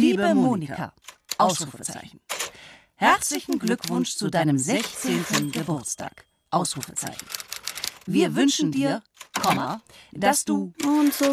Liebe Monika, Ausrufezeichen. Herzlichen Glückwunsch zu deinem 16. Geburtstag, Ausrufezeichen. Wir wünschen dir, dass du... Und so